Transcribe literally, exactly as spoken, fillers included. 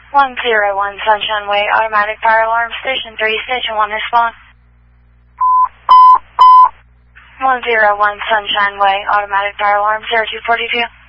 one zero one Sunshine Way, automatic fire alarm, station three, station one, respond. one zero one Sunshine Way, automatic fire alarm, zero two four two.